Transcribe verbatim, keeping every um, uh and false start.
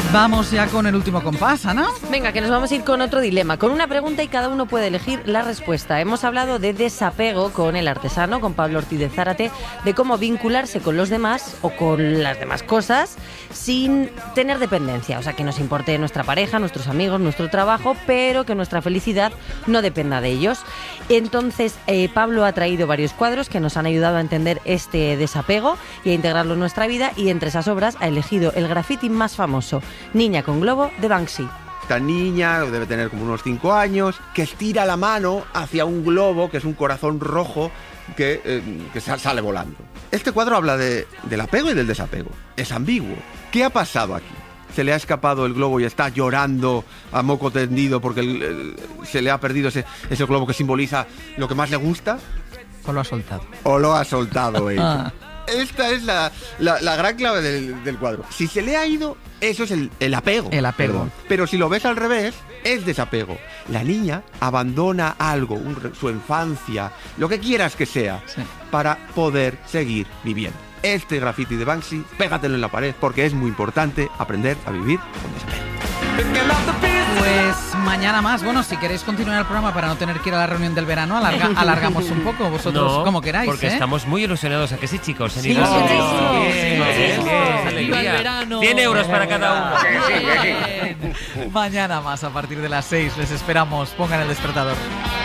Vamos ya con el último compás, Ana. Venga, que nos vamos a ir con otro dilema, con una pregunta y cada uno puede elegir la respuesta. Hemos hablado de desapego con el artesano, con Pablo Ortiz de Zárate, de cómo vincularse con los demás o con las demás cosas sin tener dependencia. O sea, que nos importe nuestra pareja, nuestros amigos, nuestro trabajo, pero que nuestra felicidad no dependa de ellos. Entonces, eh, Pablo ha traído varios cuadros que nos han ayudado a entender este desapego y a integrarlo en nuestra vida, y entre esas obras ha elegido el graffiti más famoso, Niña con globo, de Banksy. Esta niña debe tener como unos cinco años, que estira la mano hacia un globo, que es un corazón rojo, que, eh, que sale volando. Este cuadro habla de, del apego y del desapego. Es ambiguo. ¿Qué ha pasado aquí? ¿Se le ha escapado el globo y está llorando a moco tendido porque el, el, se le ha perdido ese, ese globo que simboliza lo que más le gusta? ¿O lo ha soltado? ¿O lo ha soltado ella? Esta es la, la, la gran clave del, del cuadro. Si se le ha ido, eso es el, el apego. El apego. Perdón. Pero si lo ves al revés, es desapego. La niña abandona algo, un, su infancia, lo que quieras que sea, sí, para poder seguir viviendo. Este graffiti de Banksy, pégatelo en la pared, porque es muy importante aprender a vivir con desapego. Pues mañana más. Bueno, si queréis continuar el programa para no tener que ir a la reunión del verano, alarga, alargamos un poco, vosotros no, como queráis. Porque ¿eh? estamos muy ilusionados, ¿a que sí, chicos? Sí, sí, sí, ¡Viva el verano! cien euros para cada uno. Mañana más, a partir de las seis. Les esperamos. Pongan el despertador.